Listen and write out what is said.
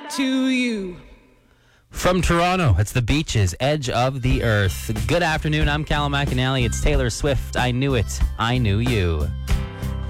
back to you. From Toronto, it's the Beaches, Edge of the Earth. Good afternoon, I'm Callum McAnally. It's Taylor Swift. I knew it. I knew you.